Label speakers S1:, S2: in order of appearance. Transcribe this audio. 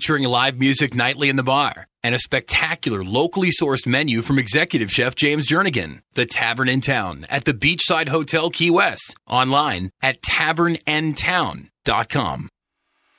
S1: featuring live music nightly in the bar, and a spectacular locally sourced menu from executive chef James Jernigan. The Tavern in Town at the Beachside Hotel Key West. Online at tavernandtown.com.